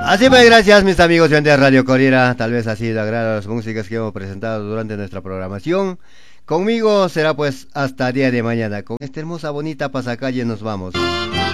Así pues, gracias mis amigos de Radio Corriera. Tal vez así de agrado las músicas que hemos presentado durante nuestra programación. Conmigo será pues hasta día de mañana. Con esta hermosa bonita pasacalle nos vamos.